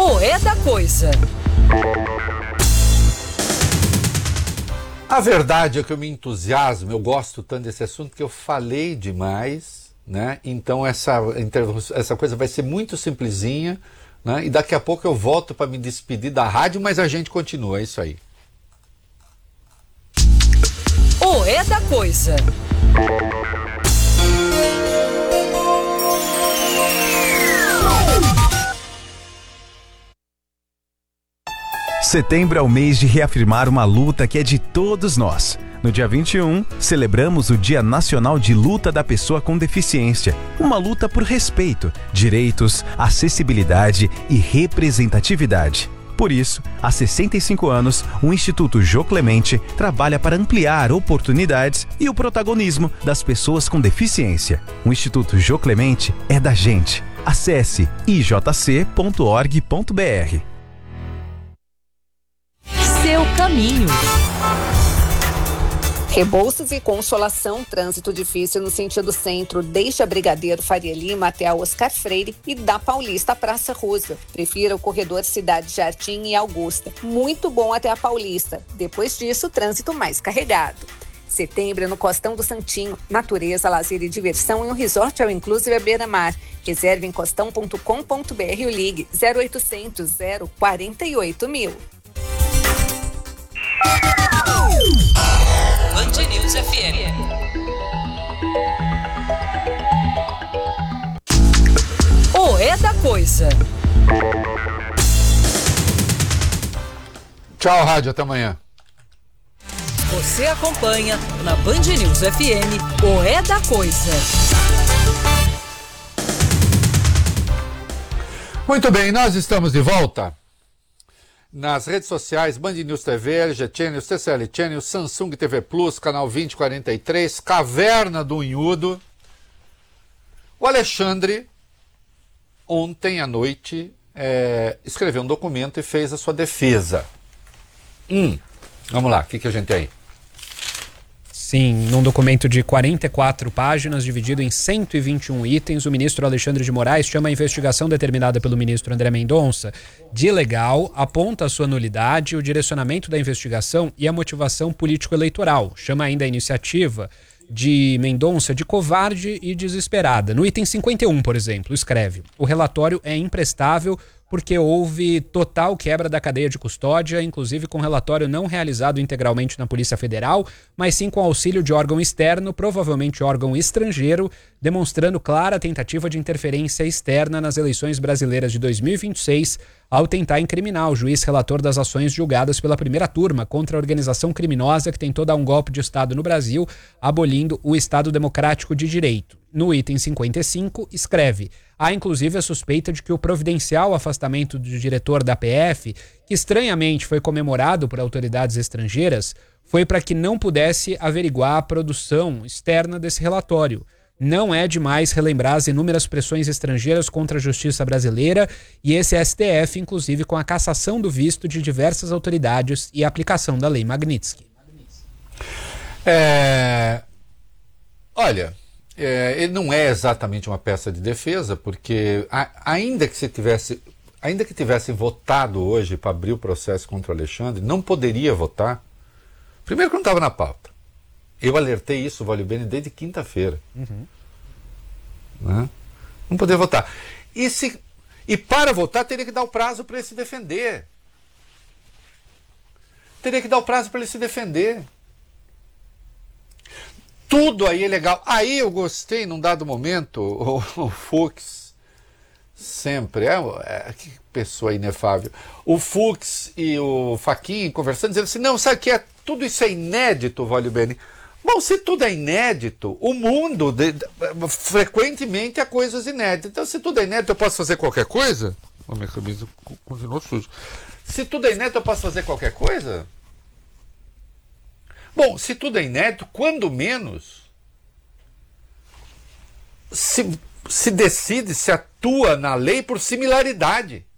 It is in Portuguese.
O É da Coisa. A verdade é que eu me entusiasmo, eu gosto tanto desse assunto que eu falei demais, né? Então essa coisa vai ser muito simplesinha, né? E daqui a pouco eu volto para me despedir da rádio, mas a gente continua, é isso aí. O É da Coisa. Setembro é o mês de reafirmar uma luta que é de todos nós. No dia 21, celebramos o Dia Nacional de Luta da Pessoa com Deficiência. Uma luta por respeito, direitos, acessibilidade e representatividade. Por isso, há 65 anos, o Instituto Jô Clemente trabalha para ampliar oportunidades e o protagonismo das pessoas com deficiência. O Instituto Jô Clemente é da gente. Acesse ijc.org.br. Seu caminho. Rebouças e Consolação, trânsito difícil no sentido centro, desde a Brigadeiro Faria Lima até a Oscar Freire e da Paulista à Praça Roosevelt. Prefira o corredor Cidade Jardim e Augusta. Muito bom até a Paulista. Depois disso, trânsito mais carregado. Setembro no Costão do Santinho. Natureza, lazer e diversão em um resort ao inclusive à beira-mar. Reserve em costão.com.br ou ligue 0800 048 mil. Band News FM. O É da Coisa. Tchau, rádio, até amanhã. Você acompanha na Band News FM o É da Coisa. Muito bem, nós estamos de volta. Nas redes sociais, Band News TV, LG Channel, TCL Channel, Samsung TV Plus, canal 2043, Caverna do Unhudo. O Alexandre, ontem à noite, escreveu um documento e fez a sua defesa. Vamos lá, o que a gente tem aí? Sim, num documento de 44 páginas, dividido em 121 itens, o ministro Alexandre de Moraes chama a investigação determinada pelo ministro André Mendonça de ilegal, aponta a sua nulidade, o direcionamento da investigação e a motivação político-eleitoral. Chama ainda a iniciativa de Mendonça de covarde e desesperada. No item 51, por exemplo, escreve: o relatório é imprestável porque houve total quebra da cadeia de custódia, inclusive com relatório não realizado integralmente na Polícia Federal, mas sim com auxílio de órgão externo, provavelmente órgão estrangeiro, demonstrando clara tentativa de interferência externa nas eleições brasileiras de 2026, ao tentar incriminar o juiz relator das ações julgadas pela primeira turma contra a organização criminosa que tentou dar um golpe de Estado no Brasil, abolindo o Estado Democrático de Direito. No item 55, escreve: há inclusive a suspeita de que o providencial afastamento do diretor da PF, que estranhamente foi comemorado por autoridades estrangeiras, foi para que não pudesse averiguar a produção externa desse relatório. Não é demais relembrar as inúmeras pressões estrangeiras contra a justiça brasileira e esse STF, inclusive com a cassação do visto de diversas autoridades e a aplicação da Lei Magnitsky. Olha, ele não é exatamente uma peça de defesa, porque ainda que tivesse votado hoje para abrir o processo contra o Alexandre, não poderia votar. Primeiro que não estava na pauta. Eu alertei isso, Valio Bene, desde quinta-feira. Né? Não poderia votar. E para votar teria que dar o prazo para ele se defender. Teria que dar o prazo para ele se defender. Tudo aí é legal. Aí eu gostei, num dado momento, o Fux, sempre, que pessoa inefável. O Fux e o Fachin conversando, dizendo assim, não, sabe que tudo isso é inédito, Valio Bene. Bom, se tudo é inédito, o mundo frequentemente há coisas inéditas. Então, se tudo é inédito, eu posso fazer qualquer coisa? Minha camisa continuou suja. Se tudo é inédito, eu posso fazer qualquer coisa? Bom, se tudo é inédito, quando menos se decide, se atua na lei por similaridade.